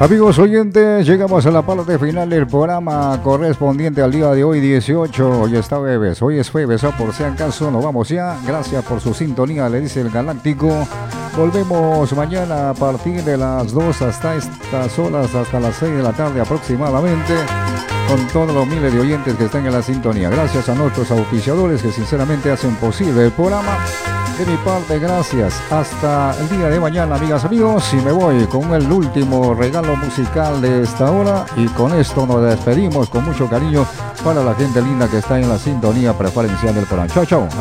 Amigos oyentes, llegamos a la parte final del programa correspondiente al día de hoy 18. Hoy está jueves, hoy es jueves, por si acaso nos vamos ya. Gracias por su sintonía, le dice el Galáctico. Volvemos mañana a partir de las 2 hasta estas horas, hasta las 6 de la tarde aproximadamente, con todos los miles de oyentes que están en la sintonía. Gracias a nuestros auspiciadores que sinceramente hacen posible el programa. De mi parte, gracias. Hasta el día de mañana, amigas, amigos. Y me voy con el último regalo musical de esta hora. Y con esto nos despedimos con mucho cariño para la gente linda que está en la sintonía preferencial del programa. Chao, chao.